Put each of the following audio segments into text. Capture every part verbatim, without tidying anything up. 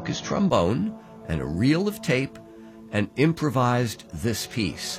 took his trombone and a reel of tape and improvised this piece.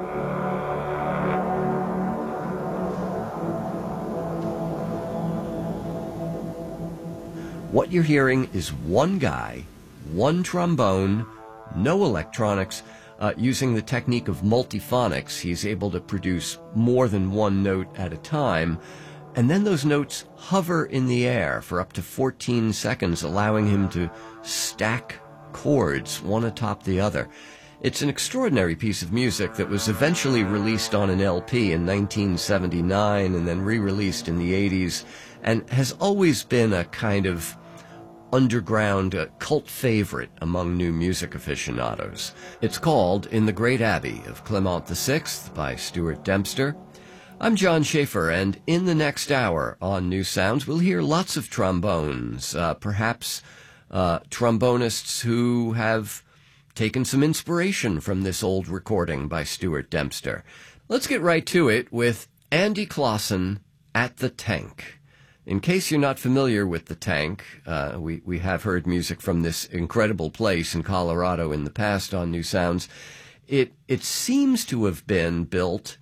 What you're hearing is one guy, one trombone, no electronics. Uh, using the technique of multiphonics, he's able to produce more than one note at a time, and then those notes hover in the air for up to fourteen seconds, allowing him to stack chords one atop the other. It's an extraordinary piece of music that was eventually released on an L P in nineteen seventy-nine and then re-released in the eighties, and has always been a kind of underground uh, cult favorite among new music aficionados. It's called In the Great Abbey of Clement the Sixth by Stuart Dempster. I'm John Schaefer, and in the next hour on New Sounds, we'll hear lots of trombones, uh, perhaps uh, trombonists who have taken some inspiration from this old recording by Stuart Dempster. Let's get right to it with Andy Clausen at the Tank. In case you're not familiar with the Tank, uh, we, we have heard music from this incredible place in Colorado in the past on New Sounds. It, it seems to have been built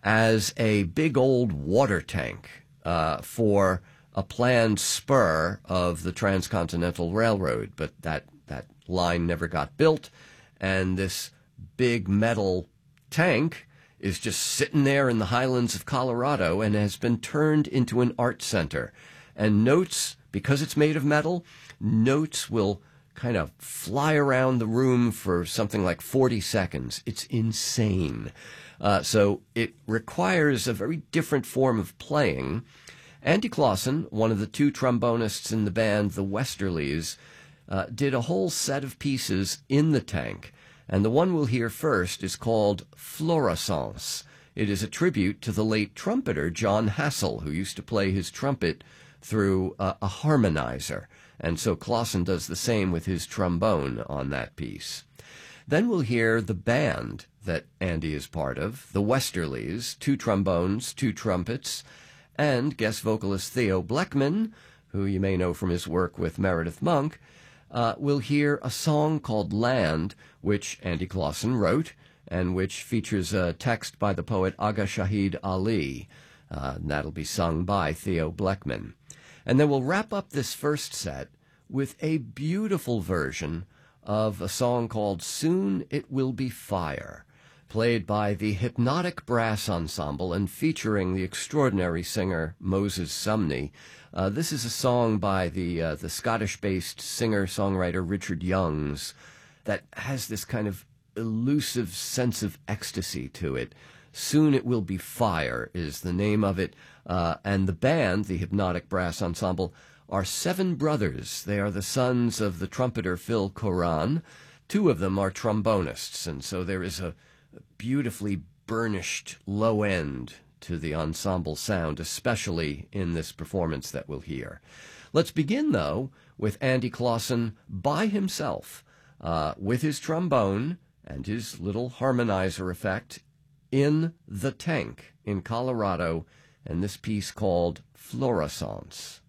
as a big old water tank uh, for a planned spur of the Transcontinental Railroad, but that, that line never got built, and this big metal tank is just sitting there in the highlands of Colorado and has been turned into an art center. And notes, because it's made of metal, notes will kind of fly around the room for something like forty seconds. It's insane. Uh, so it requires a very different form of playing. Andy Clausen, one of the two trombonists in the band, the Westerlies, uh, did a whole set of pieces in the tank. And the one we'll hear first is called Fluorescence. It is a tribute to the late trumpeter John Hassel, who used to play his trumpet through uh, a harmonizer. And so Clausen does the same with his trombone on that piece. Then we'll hear the band that Andy is part of, the Westerlies, two trombones, two trumpets, and guest vocalist Theo Bleckman, who you may know from his work with Meredith Monk. Uh, we'll hear a song called Land, which Andy Clausen wrote, and which features a text by the poet Agha Shahid Ali. Uh, and that'll be sung by Theo Bleckman. And then we'll wrap up this first set with a beautiful version of a song called Soon It Will Be Fire, played by the Hypnotic Brass Ensemble and featuring the extraordinary singer Moses Sumney. Uh, this is a song by the uh, the Scottish-based singer-songwriter Richard Youngs that has this kind of elusive sense of ecstasy to it. Soon It Will Be Fire is the name of it, uh, and the band, the Hypnotic Brass Ensemble, are seven brothers. They are the sons of the trumpeter Phil Coran. Two of them are trombonists, and so there is a beautifully burnished low end to the ensemble sound, especially in this performance that we'll hear. Let's begin, though, with Andy Clausen by himself, uh, with his trombone and his little harmonizer effect in the Tank in Colorado, and this piece called Fluorescence.